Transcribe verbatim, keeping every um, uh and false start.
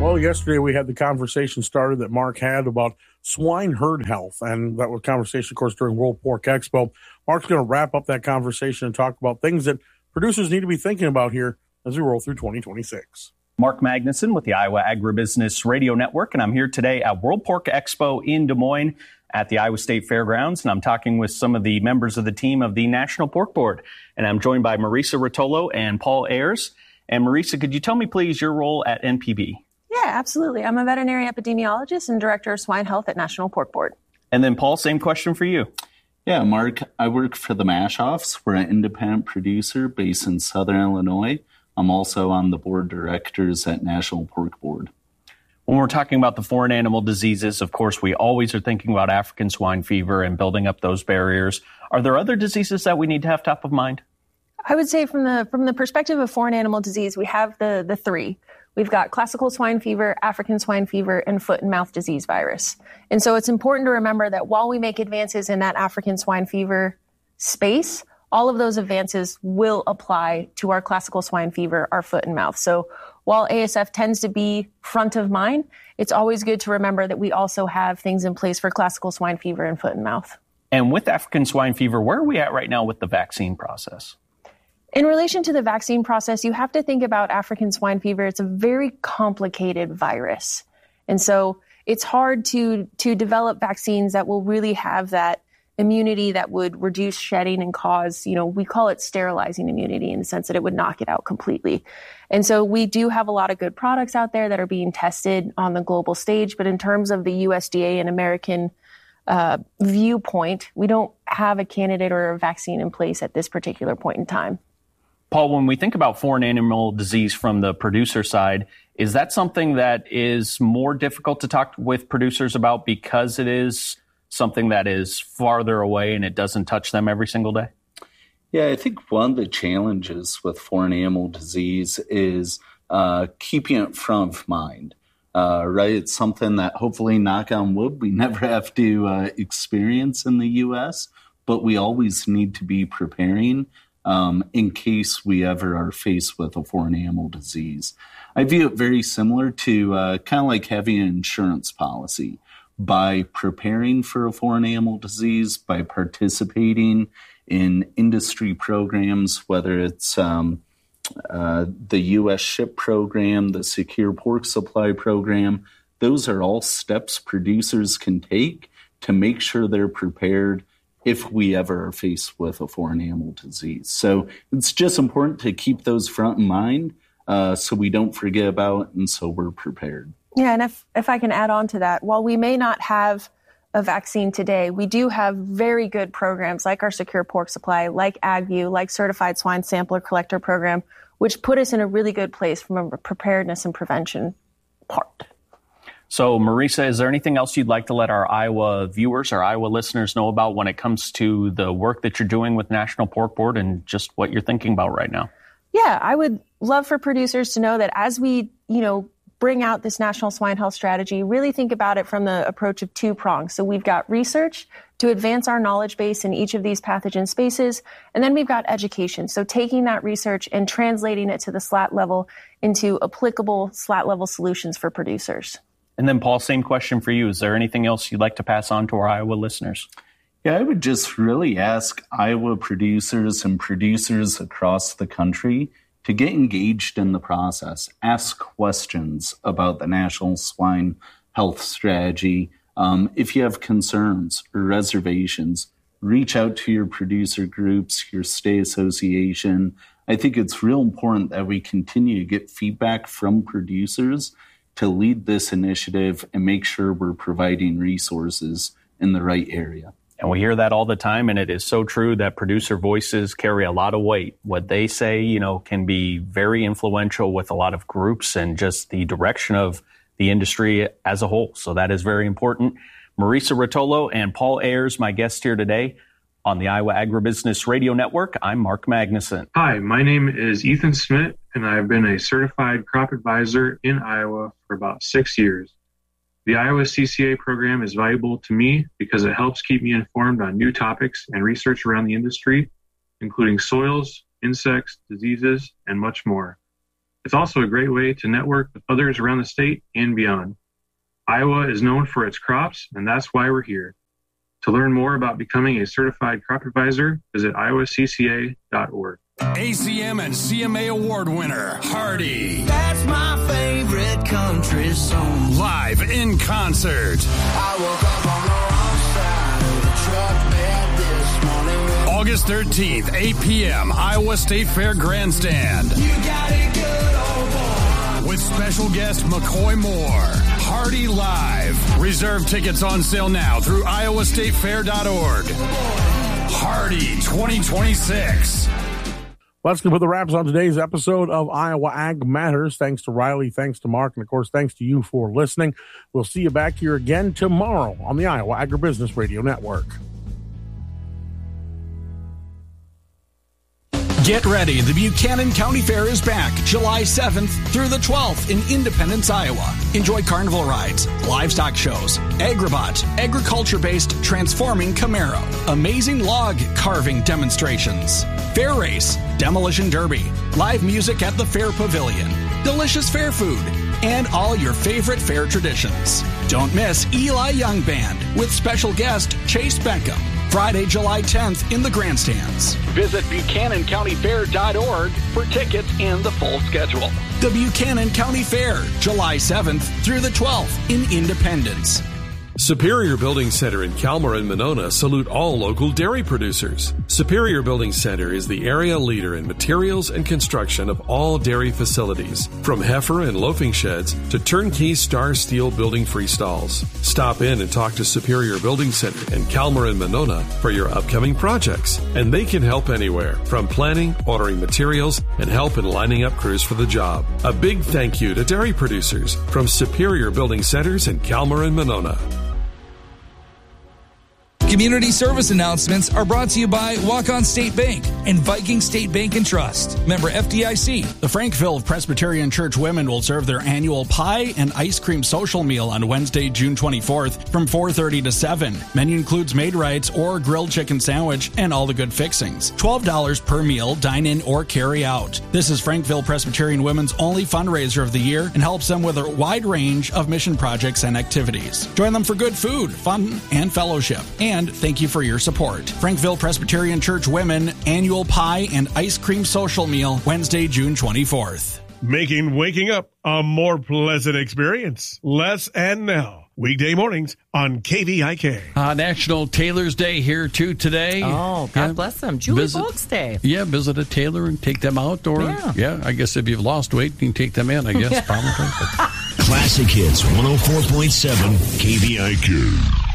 Well, yesterday we had the conversation started that Mark had about swine herd health, and that was a conversation, of course, during World Pork Expo. Mark's going to wrap up that conversation and talk about things that producers need to be thinking about here as we roll through twenty twenty-six. Mark Magnuson with the Iowa Agribusiness Radio Network, and I'm here today at World Pork Expo in Des Moines at the Iowa State Fairgrounds, and I'm talking with some of the members of the team of the National Pork Board, and I'm joined by Marisa Rotolo and Paul Ayers. And Marisa, could you tell me, please, your role at N P B? Yeah, absolutely. I'm a veterinary epidemiologist and director of swine health at National Pork Board. And then, Paul, same question for you. Yeah, Mark, I work for the Mash-Offs. We're an independent producer based in Southern Illinois. I'm also on the board of directors at National Pork Board. When we're talking about the foreign animal diseases, of course, we always are thinking about African swine fever and building up those barriers. Are there other diseases that we need to have top of mind? I would say from the from the perspective of foreign animal disease, we have the the three. We've got classical swine fever, African swine fever, and foot and mouth disease virus. And so it's important to remember that while we make advances in that African swine fever space, all of those advances will apply to our classical swine fever, our foot and mouth. So while A S F tends to be front of mind, it's always good to remember that we also have things in place for classical swine fever and foot and mouth. And with African swine fever, where are we at right now with the vaccine process? In relation to the vaccine process, you have to think about African swine fever. It's a very complicated virus. And so it's hard to, to develop vaccines that will really have that immunity that would reduce shedding and cause, you know, we call it sterilizing immunity in the sense that it would knock it out completely. And so we do have a lot of good products out there that are being tested on the global stage. But in terms of the U S D A and American uh, viewpoint, we don't have a candidate or a vaccine in place at this particular point in time. Paul, when we think about foreign animal disease from the producer side, is that something that is more difficult to talk with producers about because it is something that is farther away and it doesn't touch them every single day? Yeah, I think one of the challenges with foreign animal disease is uh, keeping it front of mind, uh, right? It's something that hopefully, knock on wood, we never have to uh, experience in the U S, but we always need to be preparing Um, in case we ever are faced with a foreign animal disease. I view it very similar to uh, kind of like having an insurance policy. By preparing for a foreign animal disease, by participating in industry programs, whether it's um, uh, the U S SHIP program, the Secure Pork Supply program, those are all steps producers can take to make sure they're prepared if we ever are faced with a foreign animal disease. So it's just important to keep those front in mind uh, so we don't forget about it and so we're prepared. Yeah, and if, if I can add on to that, while we may not have a vaccine today, we do have very good programs like our Secure Pork Supply, like AgView, like Certified Swine Sampler Collector Program, which put us in a really good place from a preparedness and prevention part. So, Marisa, is there anything else you'd like to let our Iowa viewers, our Iowa listeners know about when it comes to the work that you're doing with National Pork Board and just what you're thinking about right now? Yeah, I would love for producers to know that as we, you know, bring out this national swine health strategy, really think about it from the approach of two prongs. So we've got research to advance our knowledge base in each of these pathogen spaces, and then we've got education. So taking that research and translating it to the SLAT level into applicable SLAT level solutions for producers. And then, Paul, same question for you. Is there anything else you'd like to pass on to our Iowa listeners? Yeah, I would just really ask Iowa producers and producers across the country to get engaged in the process. Ask questions about the National Swine Health Strategy. Um, if you have concerns or reservations, reach out to your producer groups, your state association. I think it's real important that we continue to get feedback from producers to lead this initiative and make sure we're providing resources in the right area. And we hear that all the time, and it is so true that producer voices carry a lot of weight. What they say, you know, can be very influential with a lot of groups and just the direction of the industry as a whole. So that is very important. Marisa Rotolo and Paul Ayers, my guests here today on the Iowa Agribusiness Radio Network. I'm Mark Magnuson. Hi, my name is Ethan Smith, and I've been a certified crop advisor in Iowa for about six years. The Iowa C C A program is valuable to me because it helps keep me informed on new topics and research around the industry, including soils, insects, diseases, and much more. It's also a great way to network with others around the state and beyond. Iowa is known for its crops, and that's why we're here. To learn more about becoming a certified crop advisor, visit iowa c c a dot org. A C M and C M A award winner, Hardy. That's my favorite country song. Live in concert. I woke up on the wrong side of the truck bed this morning. August thirteenth, eight p.m., Iowa State Fair Grandstand. You got it good, old boy. With special guest McCoy Moore. Hardy Live. Reserve tickets on sale now through iowa state fair dot org. Hardy twenty twenty-six. That's going to put the wraps on today's episode of Iowa Ag Matters. Thanks to Riley, thanks to Mark, and of course, thanks to you for listening. We'll see you back here again tomorrow on the Iowa Agribusiness Radio Network. Get ready. The Buchanan County Fair is back July seventh through the twelfth in Independence, Iowa. Enjoy carnival rides, livestock shows, Agribot, agriculture-based transforming Camaro, amazing log carving demonstrations, fair race, demolition derby, live music at the Fair Pavilion, delicious fair food, and all your favorite fair traditions. Don't miss Eli Young Band with special guest Chase Beckham. Friday, July tenth in the grandstands. Visit buchanan county fair dot org for tickets and the full schedule. The Buchanan County Fair, July seventh through the twelfth in Independence. Superior Building Center in Calmer and Monona salute all local dairy producers. Superior Building Center is the area leader in materials and construction of all dairy facilities, from heifer and loafing sheds to turnkey Star Steel building freestalls. Stop in and talk to Superior Building Center in Calmer and Monona for your upcoming projects, and they can help anywhere, from planning, ordering materials, and help in lining up crews for the job. A big thank you to dairy producers from Superior Building Centers in Calmer and Monona. Community service announcements are brought to you by Walk-On State Bank and Viking State Bank and Trust. Member F D I C. The Frankville Presbyterian Church women will serve their annual pie and ice cream social meal on Wednesday, June twenty-fourth from four thirty to seven. Menu includes Maid-Rites or grilled chicken sandwich and all the good fixings. twelve dollars per meal, dine-in or carry out. This is Frankville Presbyterian Women's only fundraiser of the year and helps them with a wide range of mission projects and activities. Join them for good food, fun, and fellowship. And And thank you for your support. Frankville Presbyterian Church Women Annual Pie and Ice Cream Social Meal, Wednesday, June twenty-fourth. Making waking up a more pleasant experience. Les and Nell, weekday mornings on K V I K. Uh, National Tailor's Day here, too, today. Oh, God yeah. bless them. Julie visit, Folks Day. Yeah, visit a tailor and take them out. Or, yeah. yeah, I guess if you've lost weight, you can take them in, I guess, probably. Classic Hits one oh four point seven K V I K.